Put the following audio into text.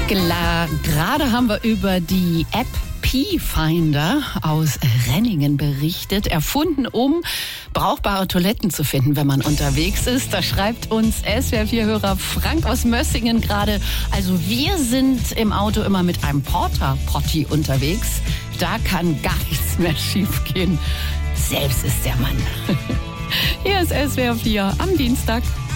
Gerade haben wir über die App P-Finder aus Renningen berichtet, erfunden, um brauchbare Toiletten zu finden, wenn man unterwegs ist. Da schreibt uns SWR4-Hörer Frank aus Mössingen gerade, also wir sind im Auto immer mit einem Porta-Potty unterwegs. Da kann gar nichts mehr schiefgehen. Selbst ist der Mann. Hier ist SWR4 am Dienstag.